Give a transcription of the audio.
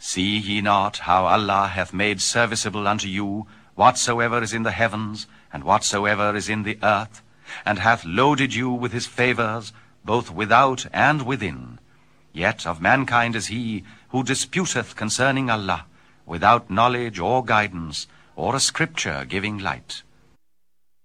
See ye not how Allah hath made serviceable unto you whatsoever is in the heavens, and whatsoever is in the earth, and hath loaded you with his favours, both without and within? Yet of mankind is he who disputeth concerning Allah, without knowledge or guidance, or a scripture giving light.